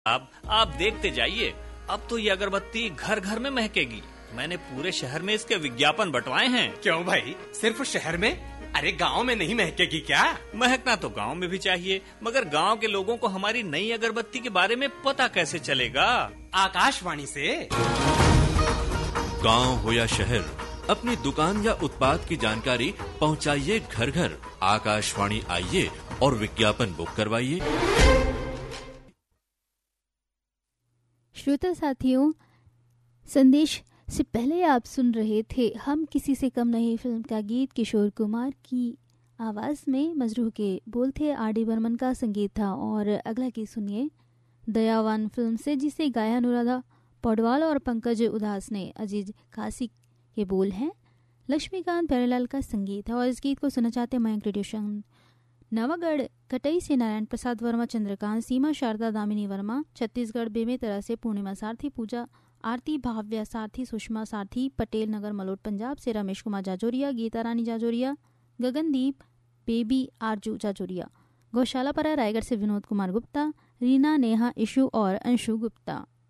आप देखते जाइए, अब तो ये अगरबत्ती घर घर में महकेगी। मैंने पूरे शहर में इसके विज्ञापन बंटवाए हैं। क्यों भाई, सिर्फ शहर में? अरे गांव में नहीं महकेगी क्या? महकना तो गांव में भी चाहिए, मगर गांव के लोगों को हमारी नई अगरबत्ती के बारे में पता कैसे चलेगा? आकाशवाणी से। गांव हो या शहर, अपनी दुकान या उत्पाद की जानकारी पहुंचाइए घर घर। आकाशवाणी आइए और विज्ञापन बुक करवाइए। श्रोता साथियों, संदेश से पहले आप सुन रहे थे हम किसी से कम नहीं फिल्म का गीत। किशोर कुमार की आवाज़ में मजरूह के बोल थे, आर.डी. बर्मन का संगीत था। और अगला गीत सुनिए दयावान फिल्म से, जिसे गाया अनुराधा पौडवाल और पंकज उदास ने। अजीज खासी के बोल हैं, लक्ष्मीकांत प्यारेलाल का संगीत है। और इस गीत को सुनना चाहते मयंक रेडियो संघ नवागढ़ कटई से नारायण प्रसाद वर्मा, चंद्रकांत, सीमा, शारदा, दामिनी वर्मा, छत्तीसगढ़ बेमेतरा से पूर्णिमा सारथी, पूजा आरती, भाव्या सारथी, सुषमा सारथी, पटेल नगर मलोट पंजाब से रमेश कुमार जाजोरिया, गीता रानी जाजोरिया, गगनदीप, बेबी आरजू जाजोरिया, गौशालापरा रायगढ़ से विनोद कुमार गुप्ता, रीना, नेहा, इशू और अंशु गुप्ता।